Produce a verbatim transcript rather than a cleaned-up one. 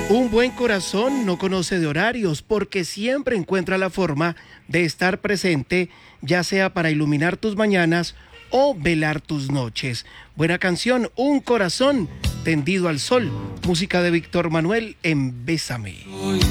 Un buen corazón no conoce de horarios porque siempre encuentra la forma de estar presente, ya sea para iluminar tus mañanas o velar tus noches. Buena canción, Un corazón tendido al sol, música de Víctor Manuel en Bésame.